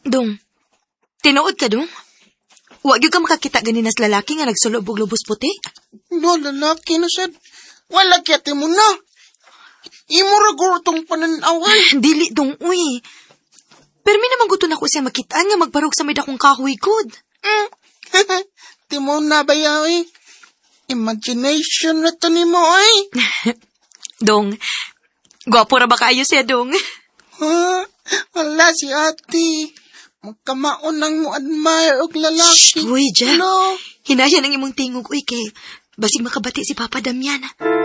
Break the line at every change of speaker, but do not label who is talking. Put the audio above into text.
Dong, tinuod ka, Dong? Huwag yung ka makakita ganinas lalaki nga nagsulog og lubos puti?
No, lalaki na sad. Wala kiyati mo na. Imo ragor tong pananaway.
Dili, Dong, uy. Pero may naman gusto na ko siya makitaan nga magbarog sa may dakong kahoy good.
Di mo na ba yaw? Imagination na to ni mo, ay.
Dong, gwapo ra ba kayo siya, Dong?
Wala si ate. Magkamaon nang mo admire og lalaki.
Shh, uy, Ja.
Hello?
Hinaya ng imong tingog, uy, kay basig makabati si Papa Damian.